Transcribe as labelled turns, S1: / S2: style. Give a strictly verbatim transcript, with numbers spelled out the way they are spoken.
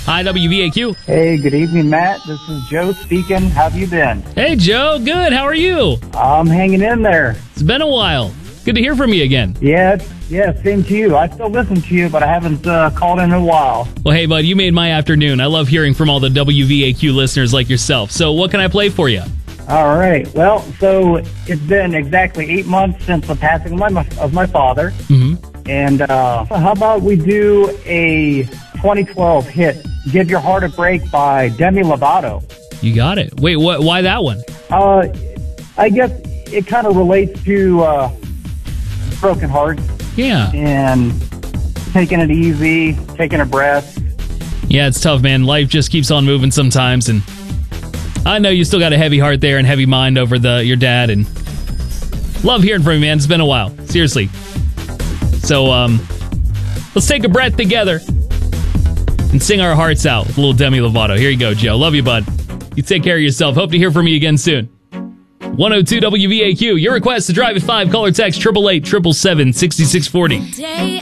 S1: Hi, W V A Q.
S2: Hey, good evening, Matt. This is Joe speaking. How have you been?
S1: Hey, Joe. Good. How are you?
S2: I'm hanging in there.
S1: It's been a while. Good to hear from you again.
S2: Yeah, yeah, same to you. I still listen to you, but I haven't uh, called in a while.
S1: Well, hey, bud, you made my afternoon. I love hearing from all the W V A Q listeners like yourself. So what can I play for you?
S2: All right. Well, so it's been exactly eight months since the passing of my, of my father.
S1: Mm-hmm.
S2: And uh, how about we do a twenty twelve hit, Give Your Heart a Break by Demi Lovato.
S1: You got it. Wait, what? Why that one?
S2: Uh, I guess it kind of relates to uh, broken hearts.
S1: Yeah.
S2: And taking it easy, taking a breath.
S1: Yeah, it's tough, man. Life just keeps on moving sometimes, and I know you still got a heavy heart there and heavy mind over the your dad, and love hearing from you, man. It's been a while. Seriously. So, um, let's take a breath together and sing our hearts out with a little Demi Lovato. Here you go, Joe. Love you, bud. You take care of yourself. Hope to hear from you again soon. one oh two W V A Q. Your request to drive at five. Call or text eight eight eight, seven seven, six six four zero.